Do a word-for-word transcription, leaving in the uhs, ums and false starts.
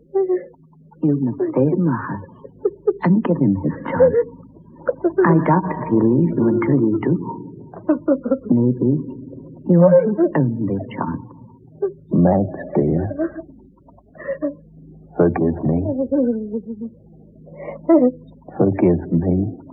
You must stay in the house and give him his choice. I doubt if he'll leave you until you do. Maybe you're his only chance. Max, dear, forgive me. Forgive me.